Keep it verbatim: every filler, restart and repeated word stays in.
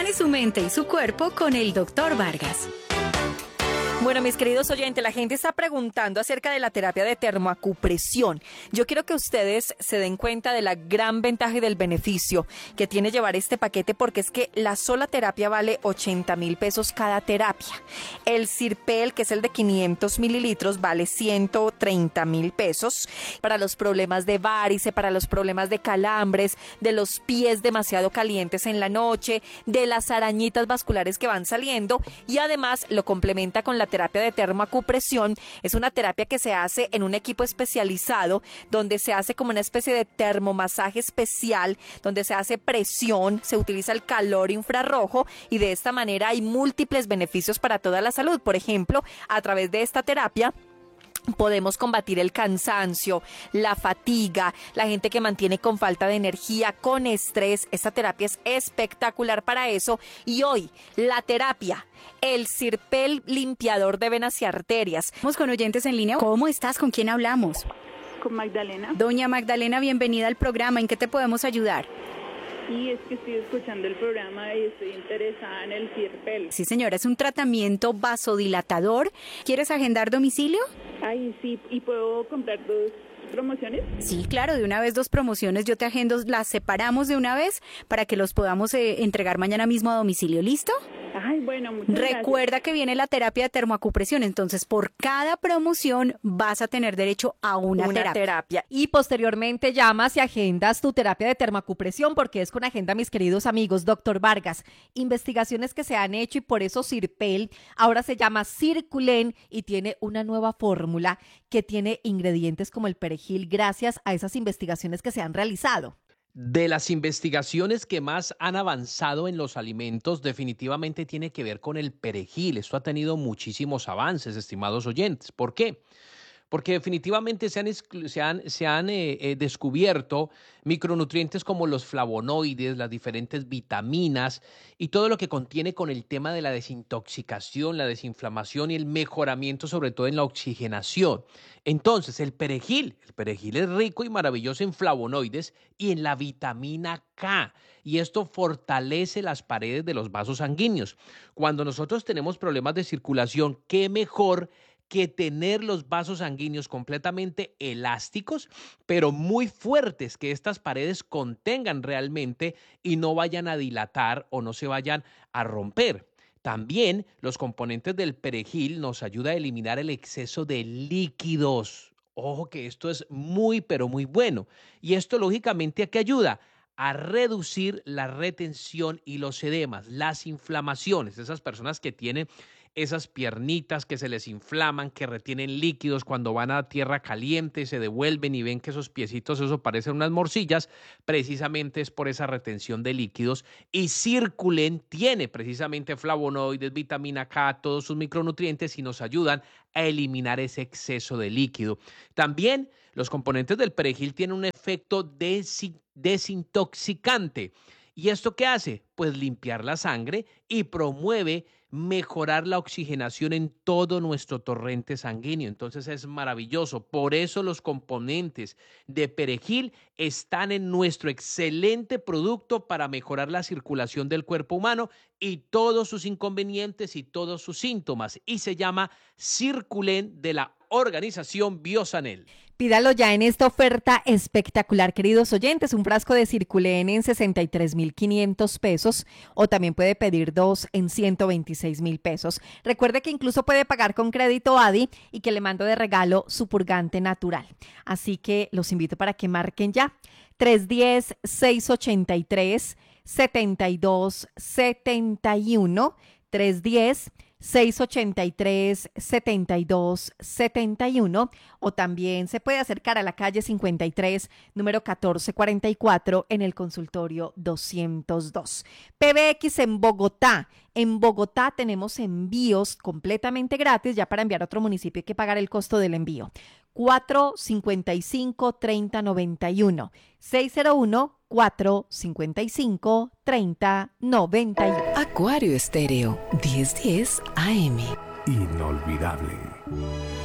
Sane su mente y su cuerpo con el doctor Vargas. Bueno, mis queridos oyentes, la gente está preguntando acerca de la terapia de termoacupresión. Yo quiero que ustedes se den cuenta de la gran ventaja y del beneficio que tiene llevar este paquete, porque es que la sola terapia vale ochenta mil pesos cada terapia. El Sirpel, que es el de quinientos mililitros, vale ciento treinta mil pesos. Para los problemas de varice, para los problemas de calambres, de los pies demasiado calientes en la noche, de las arañitas vasculares que van saliendo, y además lo complementa con la terapia de termoacupresión. Es una terapia que se hace en un equipo especializado, donde se hace como una especie de termomasaje especial, donde se hace presión, se utiliza el calor infrarrojo, y de esta manera hay múltiples beneficios para toda la salud. Por ejemplo, a través de esta terapia podemos combatir el cansancio, la fatiga, la gente que mantiene con falta de energía, con estrés. Esta terapia es espectacular para eso. Y hoy, la terapia, el Sirpel limpiador de venas y arterias. Vamos con oyentes en línea. ¿Cómo estás? ¿Con quién hablamos? Con Magdalena. Doña Magdalena, bienvenida al programa. ¿En qué te podemos ayudar? Sí, es que estoy escuchando el programa y estoy interesada en el Sirpel. Sí, señora, es un tratamiento vasodilatador. ¿Quieres agendar domicilio? Ay, sí, ¿y puedo comprar dos promociones? Sí, claro, de una vez dos promociones. Yo te agendo, las separamos de una vez para que los podamos eh, entregar mañana mismo a domicilio. ¿Listo? Ay, bueno, muchas Recuerda gracias. que viene la terapia de termoacupresión, entonces por cada promoción vas a tener derecho a una, Una terapia. terapia. Y posteriormente llamas y agendas tu terapia de termoacupresión, porque es con agenda, mis queridos amigos. Doctor Vargas, investigaciones que se han hecho y por eso Sirpel ahora se llama Circulen y tiene una nueva fórmula que tiene ingredientes como el perejil, gracias a esas investigaciones que se han realizado. De las investigaciones que más han avanzado en los alimentos, definitivamente tiene que ver con el perejil. Esto ha tenido muchísimos avances, estimados oyentes. ¿Por qué? Porque definitivamente se han, exclu- se han, se han eh, eh, descubierto micronutrientes como los flavonoides, las diferentes vitaminas y todo lo que contiene con el tema de la desintoxicación, la desinflamación y el mejoramiento, sobre todo en la oxigenación. Entonces, el perejil, el perejil es rico y maravilloso en flavonoides y en la vitamina K, y esto fortalece las paredes de los vasos sanguíneos. Cuando nosotros tenemos problemas de circulación, ¿qué mejor que tener los vasos sanguíneos completamente elásticos, pero muy fuertes, que estas paredes contengan realmente y no vayan a dilatar o no se vayan a romper? También los componentes del perejil nos ayudan a eliminar el exceso de líquidos. Ojo que esto es muy, pero muy bueno. Y esto lógicamente ¿a qué ayuda? A reducir la retención y los edemas, las inflamaciones. Esas personas que tienen esas piernitas que se les inflaman, que retienen líquidos cuando van a tierra caliente, se devuelven y ven que esos piecitos, eso parecen unas morcillas, precisamente es por esa retención de líquidos. Y Circulen tiene precisamente flavonoides, vitamina K, todos sus micronutrientes y nos ayudan a eliminar ese exceso de líquido. También los componentes del perejil tienen un efecto desi- desintoxicante. ¿Y esto qué hace? Pues limpiar la sangre y promueve mejorar la oxigenación en todo nuestro torrente sanguíneo. Entonces es maravilloso. Por eso los componentes de perejil están en nuestro excelente producto para mejorar la circulación del cuerpo humano y todos sus inconvenientes y todos sus síntomas. Y se llama Circulen de la organización Biosanel. Pídalo ya en esta oferta espectacular, queridos oyentes, un frasco de Circulen en sesenta y tres mil quinientos pesos o también puede pedir dos en ciento veintiséis mil pesos. Recuerde que incluso puede pagar con crédito Adi y que le mando de regalo su purgante natural. Así que los invito para que marquen ya tres uno cero, seis ocho tres, siete dos siete uno, tres uno cero, seis ocho tres, siete dos siete uno, o también se puede acercar a la calle cincuenta y tres, número catorce cuarenta y cuatro en el consultorio doscientos dos. P B X en Bogotá. En Bogotá tenemos envíos completamente gratis, ya para enviar a otro municipio hay que pagar el costo del envío. cuatro cinco cinco, tres cero nueve uno, seis cero uno, cuatro cinco cinco, tres cero nueve uno. Acuario Estéreo, diez diez A M. Inolvidable.